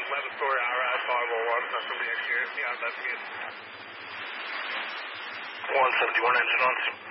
11-story IRAD 501, custom the exterior, yeah, that's good. 171 engine on.